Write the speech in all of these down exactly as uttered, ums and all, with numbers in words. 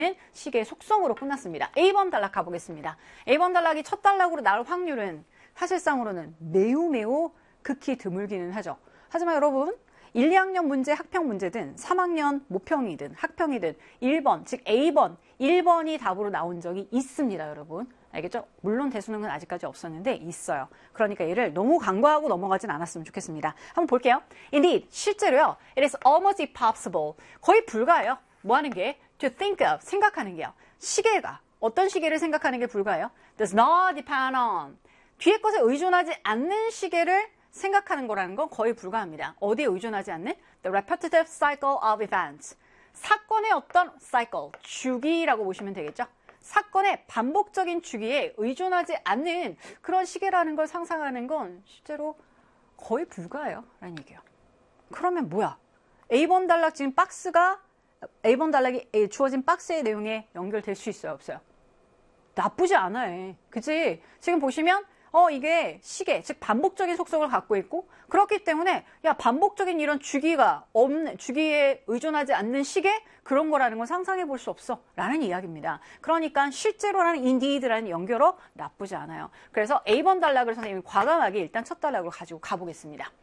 시계의 속성으로 끝났습니다. A 번 단락 가보겠습니다. A 번 단락이 첫 단락으로 나올 확률은 사실상으로는 매우 매우 극히 드물기는 하죠. 하지만 여러분 일, 이 학년 문제, 학평 문제든 삼 학년 모평이든 학평이든 일 번, 즉 A 번, 일 번이 답으로 나온 적이 있습니다, 여러분. 알겠죠? 물론 대수능은 아직까지 없었는데 있어요. 그러니까 얘를 너무 간과하고 넘어가진 않았으면 좋겠습니다. 한번 볼게요. Indeed, 실제로요. It is almost impossible. 거의 불가해요. 뭐 하는 게? To think of, 생각하는 게요. 시계가, 어떤 시계를 생각하는 게 불가해요? Does not depend on. 뒤에 것에 의존하지 않는 시계를 생각하는 거라는 건 거의 불가합니다. 어디에 의존하지 않는? The repetitive cycle of events. 사건의 어떤 cycle, 주기라고 보시면 되겠죠. 사건의 반복적인 주기에 의존하지 않는 그런 시계라는 걸 상상하는 건 실제로 거의 불가해요. 라는 얘기예요. 그러면 뭐야? A 번 단락 지금 박스가 A 번 단락이 주어진 박스의 내용에 연결될 수 있어요? 없어요? 나쁘지 않아요. 그치? 지금 보시면 어 이게 시계, 즉 반복적인 속성을 갖고 있고 그렇기 때문에 야 반복적인 이런 주기가 없는, 주기에 의존하지 않는 시계? 그런 거라는 건 상상해 볼 수 없어 라는 이야기입니다. 그러니까 실제로라는 indeed라는 연결어 나쁘지 않아요. 그래서 A 번 단락을 선생님이 과감하게 일단 첫 단락으로 가지고 가보겠습니다.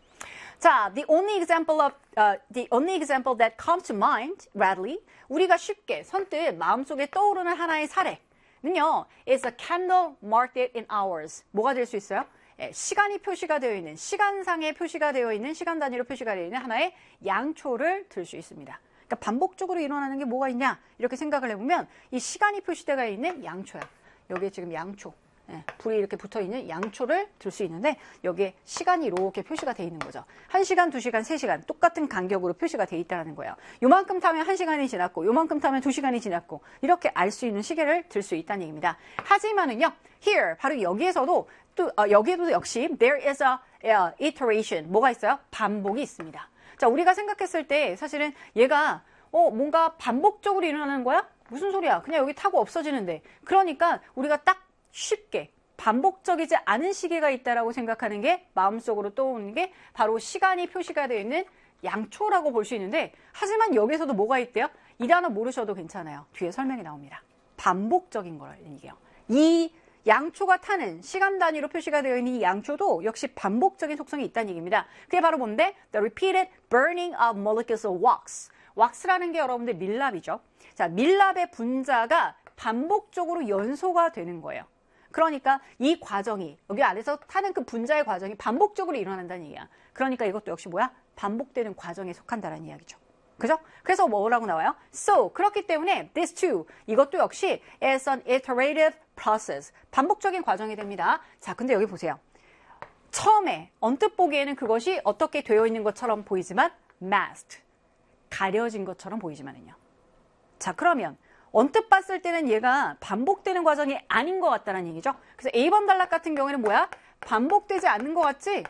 자, the only example of uh, the only example that comes to mind readily, 우리가 쉽게 선뜻 마음속에 떠오르는 하나의 사례는요, is a candle marked in hours. 뭐가 될 수 있어요? 예, 시간이 표시가 되어 있는, 시간상에 표시가 되어 있는, 시간 단위로 표시가 되어 있는 하나의 양초를 들 수 있습니다. 그러니까 반복적으로 일어나는 게 뭐가 있냐? 이렇게 생각을 해보면 이 시간이 표시되어 있는 양초야. 여기에 지금 양초. 예, 불이 이렇게 붙어있는 양초를 들 수 있는데 여기에 시간이 이렇게 표시가 돼 있는 거죠. 한 시간, 두 시간, 세 시간 똑같은 간격으로 표시가 돼 있다는 거예요. 요만큼 타면 한 시간이 지났고 요만큼 타면 두 시간이 지났고 이렇게 알 수 있는 시계를 들 수 있다는 얘기입니다. 하지만은요, here, 바로 여기에서도 또 어, 여기에도 역시 there is a uh, iteration, 뭐가 있어요? 반복이 있습니다. 자, 우리가 생각했을 때 사실은 얘가 어 뭔가 반복적으로 일어나는 거야? 무슨 소리야? 그냥 여기 타고 없어지는데. 그러니까 우리가 딱 쉽게 반복적이지 않은 시계가 있다라고 생각하는 게 마음속으로 떠오르는 게 바로 시간이 표시가 되어 있는 양초라고 볼 수 있는데, 하지만 여기서도 뭐가 있대요? 이 단어 모르셔도 괜찮아요. 뒤에 설명이 나옵니다. 반복적인 거라는 얘기예요. 이 양초가 타는 시간 단위로 표시가 되어 있는 이 양초도 역시 반복적인 속성이 있다는 얘기입니다. 그게 바로 뭔데? The repeated burning of molecules of wax. 왁스라는 게 여러분들 밀랍이죠. 자, 밀랍의 분자가 반복적으로 연소가 되는 거예요. 그러니까 이 과정이, 여기 안에서 타는 그 분자의 과정이 반복적으로 일어난다는 얘기야. 그러니까 이것도 역시 뭐야? 반복되는 과정에 속한다는 이야기죠. 그죠? 그래서 뭐라고 나와요? So, 그렇기 때문에 this too, 이것도 역시 is an iterative process. 반복적인 과정이 됩니다. 자, 근데 여기 보세요. 처음에 언뜻 보기에는 그것이 어떻게 되어 있는 것처럼 보이지만 masked, 가려진 것처럼 보이지만은요. 자, 그러면 언뜻 봤을 때는 얘가 반복되는 과정이 아닌 것 같다는 얘기죠. 그래서 A 번 단락 같은 경우에는 뭐야? 반복되지 않는 것 같지?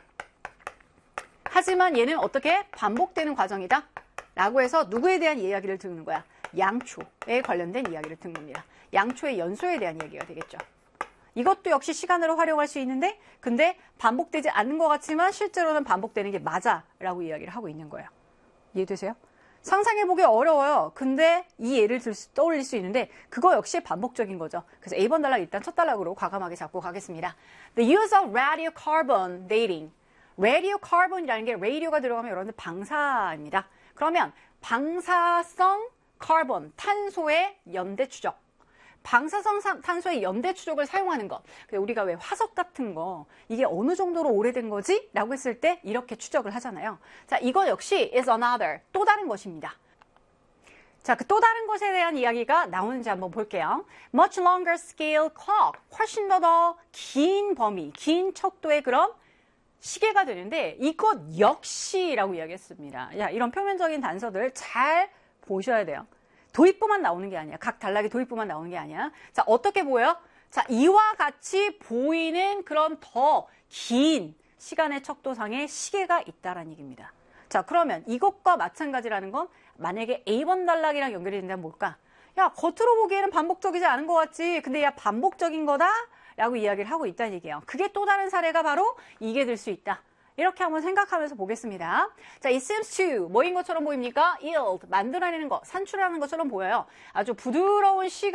하지만 얘는 어떻게? 반복되는 과정이다. 라고 해서 누구에 대한 이야기를 듣는 거야? 양초에 관련된 이야기를 듣는 겁니다. 양초의 연소에 대한 이야기가 되겠죠. 이것도 역시 시간으로 활용할 수 있는데, 근데 반복되지 않는 것 같지만 실제로는 반복되는 게 맞아 라고 이야기를 하고 있는 거예요. 이해되세요? 상상해보기 어려워요. 근데 이 예를 들 수, 떠올릴 수 있는데 그거 역시 반복적인 거죠. 그래서 A 번 단락 일단 첫 단락으로 과감하게 잡고 가겠습니다. The use of radiocarbon dating. radiocarbon이라는 게 radio가 들어가면 여러분들 방사입니다. 그러면 방사성 카본, 탄소의 연대 추적. 방사성 탄소의 연대 추적을 사용하는 것. 우리가 왜 화석 같은 거 이게 어느 정도로 오래된 거지? 라고 했을 때 이렇게 추적을 하잖아요. 자, 이거 역시 is another, 또 다른 것입니다. 자, 그 또 다른 것에 대한 이야기가 나오는지 한번 볼게요. Much longer scale clock. 훨씬 더 더 긴 범위, 긴 척도의 그런 시계가 되는데 이것 역시라고 이야기했습니다. 야, 이런 표면적인 단서들 잘 보셔야 돼요. 도입부만 나오는 게 아니야. 각 단락의 도입부만 나오는 게 아니야. 자, 어떻게 보여요? 자, 이와 같이 보이는 그런 더 긴 시간의 척도상의 시계가 있다라는 얘기입니다. 자, 그러면 이것과 마찬가지라는 건 만약에 A 번 단락이랑 연결이 된다면 뭘까? 야, 겉으로 보기에는 반복적이지 않은 것 같지. 근데 야, 반복적인 거다? 라고 이야기를 하고 있다는 얘기예요. 그게 또 다른 사례가 바로 이게 될 수 있다. 이렇게 한번 생각하면서 보겠습니다. 자, it seems to 뭐인 것처럼 보입니까? yield 만들어내는 거, 산출하는 것처럼 보여요. 아주 부드러운 시가